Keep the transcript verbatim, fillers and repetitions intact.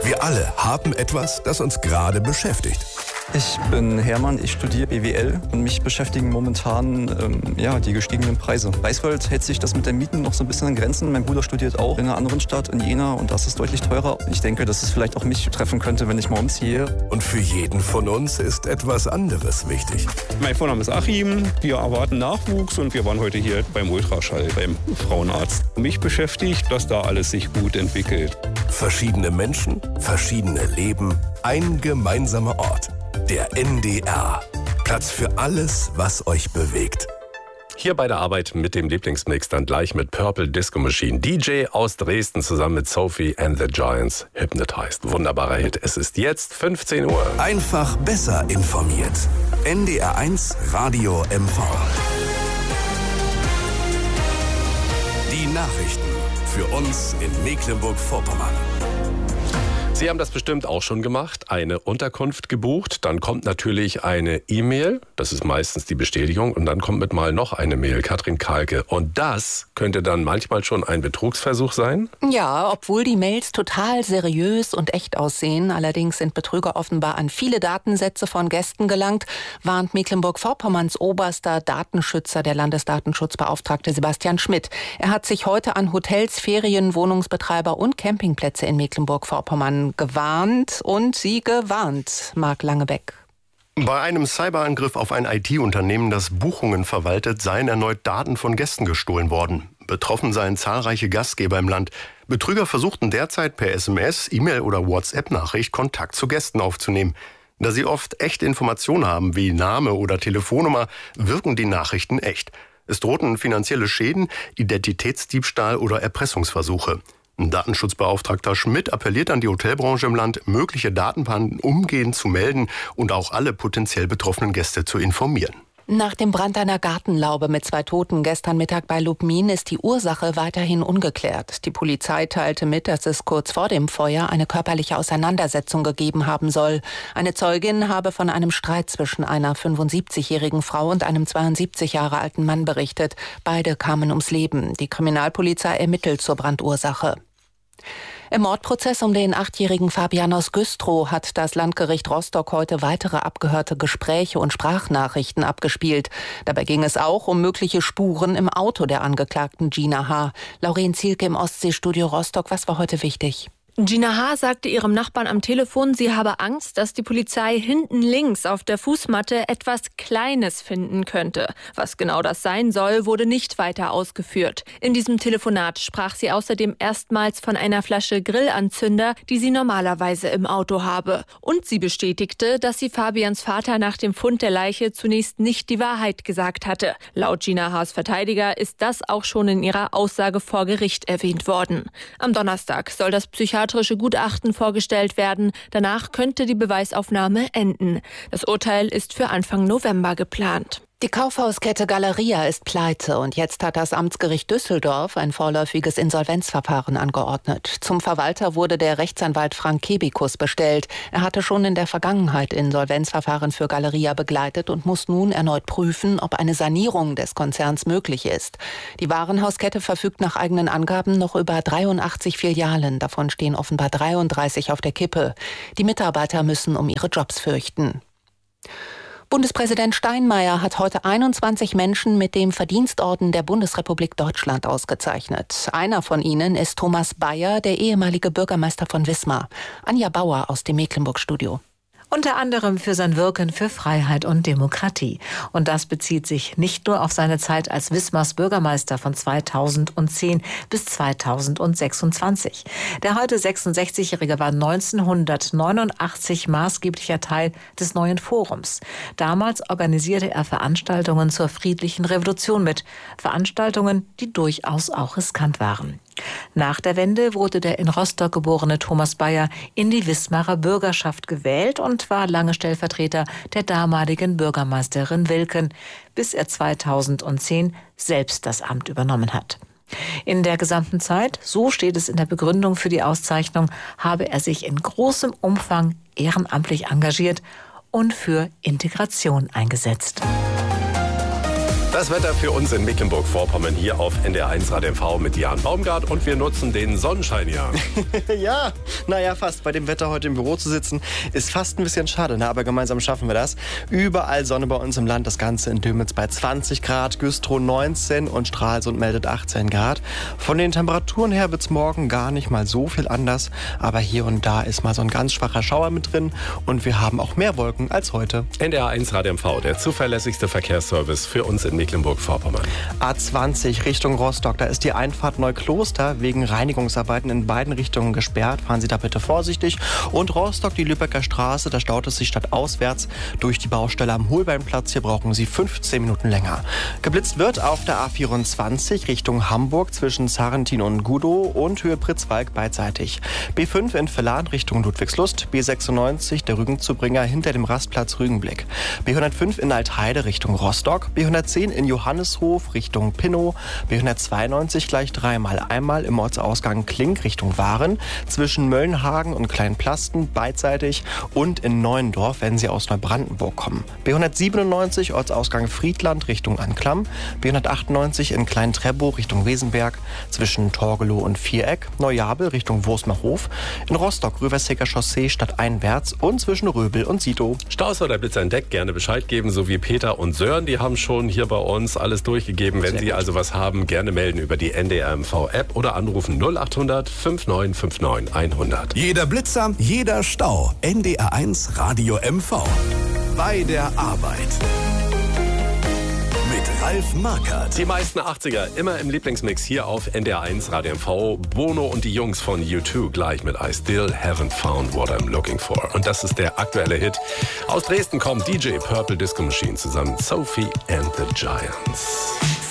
Wir alle haben etwas, das uns gerade beschäftigt. Ich bin Hermann, ich studiere B W L und mich beschäftigen momentan ähm, ja, die gestiegenen Preise. Greifswald hält sich das mit den Mieten noch so ein bisschen an Grenzen. Mein Bruder studiert auch in einer anderen Stadt, in Jena, und das ist deutlich teurer. Ich denke, dass es vielleicht auch mich treffen könnte, wenn ich mal umziehe. Und für jeden von uns ist etwas anderes wichtig. Mein Vorname ist Achim, wir erwarten Nachwuchs und wir waren heute hier beim Ultraschall, beim Frauenarzt. Mich beschäftigt, dass da alles sich gut entwickelt. Verschiedene Menschen, verschiedene Leben, ein gemeinsamer Ort. Der N D R. Platz für alles, was euch bewegt. Hier bei der Arbeit mit dem Lieblingsmix dann gleich mit Purple Disco Machine. D J aus Dresden zusammen mit Sophie and the Giants. Hypnotized. Wunderbarer Hit. Es ist jetzt fünfzehn Uhr. Einfach besser informiert. N D R eins Radio M V. Die Nachrichten für uns in Mecklenburg-Vorpommern. Sie haben das bestimmt auch schon gemacht, eine Unterkunft gebucht, dann kommt natürlich eine E-Mail, das ist meistens die Bestätigung, und dann kommt mit mal noch eine Mail, Katrin Kalke. Und das könnte dann manchmal schon ein Betrugsversuch sein? Ja, obwohl die Mails total seriös und echt aussehen, allerdings sind Betrüger offenbar an viele Datensätze von Gästen gelangt, warnt Mecklenburg-Vorpommerns oberster Datenschützer, der Landesdatenschutzbeauftragte Sebastian Schmidt. Er hat sich heute an Hotels, Ferien, Wohnungsbetreiber und Campingplätze in Mecklenburg-Vorpommern gewarnt und sie gewarnt. Marc Langebeck. Bei einem Cyberangriff auf ein I T-Unternehmen, das Buchungen verwaltet, seien erneut Daten von Gästen gestohlen worden. Betroffen seien zahlreiche Gastgeber im Land. Betrüger versuchten derzeit per S M S, E-Mail oder WhatsApp-Nachricht Kontakt zu Gästen aufzunehmen. Da sie oft echte Informationen haben, wie Name oder Telefonnummer, wirken die Nachrichten echt. Es drohten finanzielle Schäden, Identitätsdiebstahl oder Erpressungsversuche. Datenschutzbeauftragter Schmidt appelliert an die Hotelbranche im Land, mögliche Datenpannen umgehend zu melden und auch alle potenziell betroffenen Gäste zu informieren. Nach dem Brand einer Gartenlaube mit zwei Toten gestern Mittag bei Lubmin ist die Ursache weiterhin ungeklärt. Die Polizei teilte mit, dass es kurz vor dem Feuer eine körperliche Auseinandersetzung gegeben haben soll. Eine Zeugin habe von einem Streit zwischen einer fünfundsiebzigjährigen Frau und einem zweiundsiebzig Jahre alten Mann berichtet. Beide kamen ums Leben. Die Kriminalpolizei ermittelt zur Brandursache. Im Mordprozess um den achtjährigen Fabian aus Güstrow hat das Landgericht Rostock heute weitere abgehörte Gespräche und Sprachnachrichten abgespielt. Dabei ging es auch um mögliche Spuren im Auto der Angeklagten Gina H. Lauren Zielke im Ostseestudio Rostock, was war heute wichtig? Gina H. sagte ihrem Nachbarn am Telefon, sie habe Angst, dass die Polizei hinten links auf der Fußmatte etwas Kleines finden könnte. Was genau das sein soll, wurde nicht weiter ausgeführt. In diesem Telefonat sprach sie außerdem erstmals von einer Flasche Grillanzünder, die sie normalerweise im Auto habe. Und sie bestätigte, dass sie Fabians Vater nach dem Fund der Leiche zunächst nicht die Wahrheit gesagt hatte. Laut Gina H.'s Verteidiger ist das auch schon in ihrer Aussage vor Gericht erwähnt worden. Am Donnerstag soll das psychiatrische Gutachten vorgestellt werden. Danach könnte die Beweisaufnahme enden. Das Urteil ist für Anfang November geplant. Die Kaufhauskette Galeria ist pleite und jetzt hat das Amtsgericht Düsseldorf ein vorläufiges Insolvenzverfahren angeordnet. Zum Verwalter wurde der Rechtsanwalt Frank Kebikus bestellt. Er hatte schon in der Vergangenheit Insolvenzverfahren für Galeria begleitet und muss nun erneut prüfen, ob eine Sanierung des Konzerns möglich ist. Die Warenhauskette verfügt nach eigenen Angaben noch über dreiundachtzig Filialen. Davon stehen offenbar dreiunddreißig auf der Kippe. Die Mitarbeiter müssen um ihre Jobs fürchten. Bundespräsident Steinmeier hat heute einundzwanzig Menschen mit dem Verdienstorden der Bundesrepublik Deutschland ausgezeichnet. Einer von ihnen ist Thomas Bayer, der ehemalige Bürgermeister von Wismar. Anja Bauer aus dem Mecklenburg-Studio. Unter anderem für sein Wirken für Freiheit und Demokratie. Und das bezieht sich nicht nur auf seine Zeit als Wismars Bürgermeister von zweitausendzehn bis zweitausendsechsundzwanzig. Der heute sechsundsechzigjährige war neunzehnhundertneunundachtzig maßgeblicher Teil des neuen Forums. Damals organisierte er Veranstaltungen zur friedlichen Revolution mit. Veranstaltungen, die durchaus auch riskant waren. Nach der Wende wurde der in Rostock geborene Thomas Bayer in die Wismarer Bürgerschaft gewählt und war lange Stellvertreter der damaligen Bürgermeisterin Wilken, bis er zweitausendzehn selbst das Amt übernommen hat. In der gesamten Zeit, so steht es in der Begründung für die Auszeichnung, habe er sich in großem Umfang ehrenamtlich engagiert und für Integration eingesetzt. Das Wetter für uns in Mecklenburg-Vorpommern hier auf N D R eins Radio M V mit Jan Baumgart und wir nutzen den Sonnenschein ja. Ja, Naja, fast. Bei dem Wetter heute im Büro zu sitzen, ist fast ein bisschen schade, ne? Aber gemeinsam schaffen wir das. Überall Sonne bei uns im Land, das Ganze in Dömitz bei zwanzig Grad, Güstrow neunzehn und Stralsund meldet achtzehn Grad. Von den Temperaturen her wird's morgen gar nicht mal so viel anders, aber hier und da ist mal so ein ganz schwacher Schauer mit drin und wir haben auch mehr Wolken als heute. N D R eins Radio M V, der zuverlässigste Verkehrsservice für uns in Mecklenburg-Vorpommern. A zwanzig Richtung Rostock, da ist die Einfahrt Neukloster wegen Reinigungsarbeiten in beiden Richtungen gesperrt. Fahren Sie da bitte vorsichtig. Und Rostock, die Lübecker Straße, da staut es sich stadtauswärts durch die Baustelle am Holbeinplatz. Hier brauchen Sie fünfzehn Minuten länger. Geblitzt wird auf der A vierundzwanzig Richtung Hamburg zwischen Sarrentin und Gudow und Höhe Pritzwalk beidseitig. B fünf in Villan Richtung Ludwigslust, B sechsundneunzig der Rügenzubringer hinter dem Rastplatz Rügenblick. B hundertfünf in Altheide Richtung Rostock, B hundertzehn in Johannishof Richtung Pinnow, B hundertzweiundneunzig gleich dreimal einmal im Ortsausgang Klink Richtung Waren, zwischen Möllenhagen und Kleinplasten beidseitig und in Neuendorf, wenn Sie aus Neubrandenburg kommen. B hundertsiebenundneunzig Ortsausgang Friedland Richtung Anklam, B hundertachtundneunzig in Klein-Treppow Richtung Wesenberg, zwischen Torgelow und Viereck, Neujabel Richtung Wurstmerhof, in Rostock Röversecker Chaussee stadteinwärts und zwischen Röbel und Sito. Staus oder Blitzer entdeckt, gerne Bescheid geben, so wie Peter und Sören, die haben schon hier bei uns alles durchgegeben. Wenn Sie also was haben, gerne melden über die N D R M V-App oder anrufen null acht hundert fünfundneunzig neunundfünfzig hundert. Jeder Blitzer, jeder Stau. N D R eins Radio M V. Bei der Arbeit. Mit Ralf Markert. Die meisten achtziger immer im Lieblingsmix hier auf N D R eins Radio M V. Bono und die Jungs von U zwei gleich mit I Still Haven't Found What I'm Looking For. Und das ist der aktuelle Hit. Aus Dresden kommt D J Purple Disco Machine zusammen mit Sophie and the Giants.